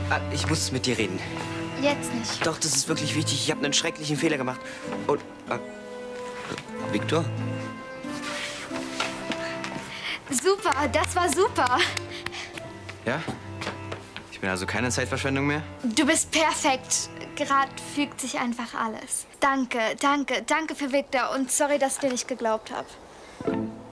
Ich muss mit dir reden. Jetzt nicht. Doch, das ist wirklich wichtig. Ich habe einen schrecklichen Fehler gemacht. Und, Viktor? Super, das war super. Ja? Ich bin also keine Zeitverschwendung mehr? Du bist perfekt. Gerade fügt sich einfach alles. Danke, danke, danke für Viktor und sorry, dass ich dir nicht geglaubt habe.